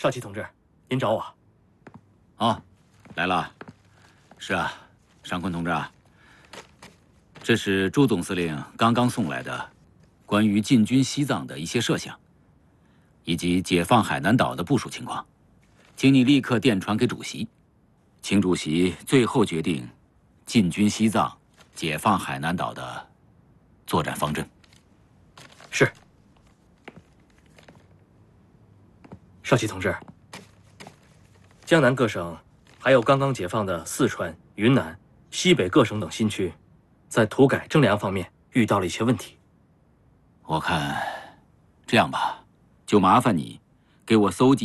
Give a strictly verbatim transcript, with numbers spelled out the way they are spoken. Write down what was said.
少奇同志，您找我？ 哦，来了。是啊，尚坤同志啊，这是朱总司令刚刚送来的关于进军西藏的一些设想，以及解放海南岛的部署情况，请你立刻电传给主席，请主席最后决定进军西藏、解放海南岛的作战方针。 是。少奇同志，江南各省还有刚刚解放的四川、云南、西北各省等新区，在土改征粮方面遇到了一些问题。 我看，这样吧，就麻烦你给我搜集